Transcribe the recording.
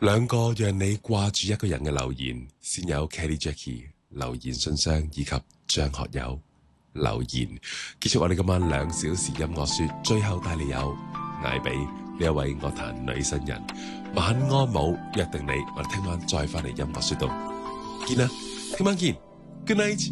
兩個讓你掛住一個人嘅留言，先有 Kelly Jackie 留言信箱以及張學友留言，結束我哋今晚2小時音樂說，最後帶你有艾比呢一位樂壇女新人，晚安舞約定你，我哋聽晚再翻嚟音樂說度見啦，聽晚見 ，Good night。